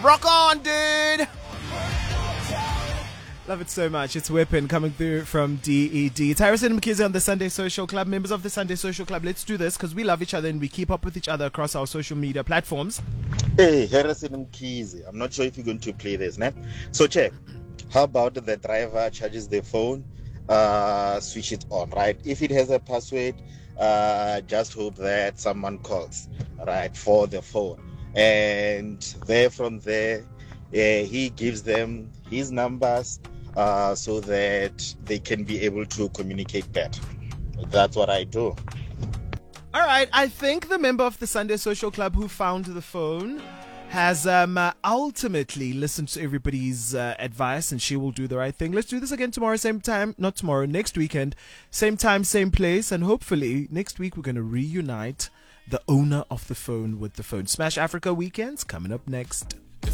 Rock on, dude! Love it so much. It's Weapon coming through from DED. It's Harrison and Mkhize on the Sunday Social Club. Members of the Sunday Social Club, let's do this because we love each other and we keep up with each other across our social media platforms. Hey, Harrison and Mkhize. I'm not sure if you're going to play this, né? So check. How about the driver charges their phone, switch it on, right? If it has a password, just hope that someone calls, right, for the phone. And from there, he gives them his numbers so that they can be able to communicate better. That's what I do. All right, I think the member of the Sunday Social Club who found the phone has ultimately listened to everybody's advice, and she will do the right thing. Let's do this again tomorrow, same time. Not tomorrow, next weekend. Same time, same place. And hopefully next week we're going to reunite the owner of the phone with the phone. Smash Africa Weekends coming up next.